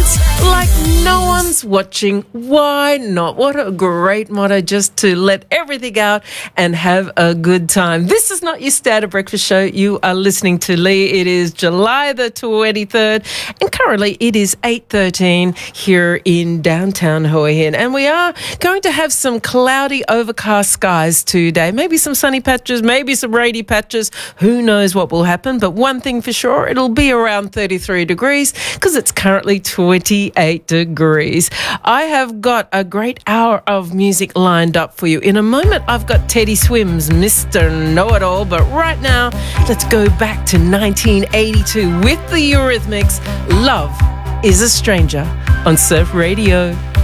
dance like no one's watching. Why not? What a great motto, just to let everything out and have a good time. This is not your standard breakfast show. You are listening to Lee. It is July the 23rd, and currently it is 8:13 here in downtown Hua Hin. And we are going to have some cloudy, overcast skies today. Maybe some sunny patches, maybe some rainy patches. Who knows what will happen? But one thing for sure, it'll be around 33 degrees because it's currently 28 degrees. I have got a great hour of music lined up for you. In a moment, I've got Teddy Swims, Mr. Know-It-All. But right now, let's go back to 1982 with the Eurythmics. Love is a Stranger on Surf Radio.